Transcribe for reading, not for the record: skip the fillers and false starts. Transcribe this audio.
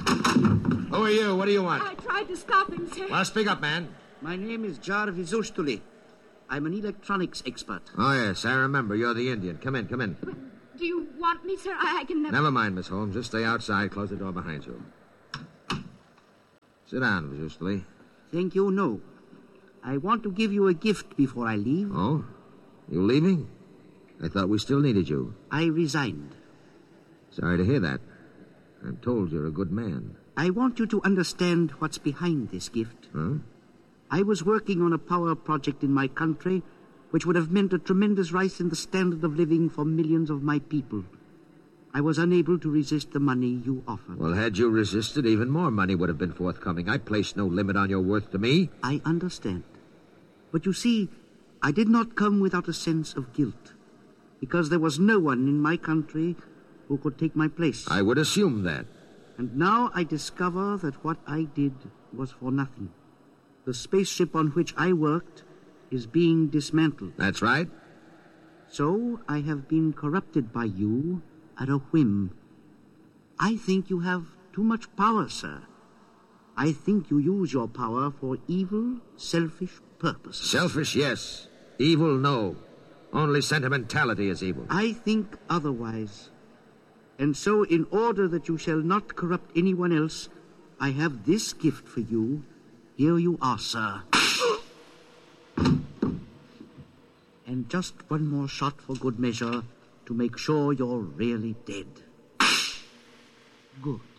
Who are you? What do you want? I tried to stop him, sir. Well, speak up, man. My name is Jarvis Ustuli. I'm an electronics expert. Oh, yes, I remember. You're the Indian. Come in, come in. Do you want me, sir? I can never... Never mind, Miss Holmes. Just stay outside. Close the door behind you. Sit down, Miss Ustuli. Thank you, no. I want to give you a gift before I leave. Oh? You leaving? I thought we still needed you. I resigned. Sorry to hear that. I'm told you're a good man. I want you to understand what's behind this gift. Huh? I was working on a power project in my country which would have meant a tremendous rise in the standard of living for millions of my people. I was unable to resist the money you offered. Well, had you resisted, even more money would have been forthcoming. I placed no limit on your worth to me. I understand. But you see, I did not come without a sense of guilt, because there was no one in my country who could take my place. I would assume that. And now I discover that what I did was for nothing. The spaceship on which I worked is being dismantled. That's right. So I have been corrupted by you at a whim. I think you have too much power, sir. I think you use your power for evil, selfish purposes. Selfish, yes. Evil, no. Only sentimentality is evil. I think otherwise. And so, in order that you shall not corrupt anyone else, I have this gift for you. Here you are, sir. And just one more shot for good measure to make sure you're really dead. Good.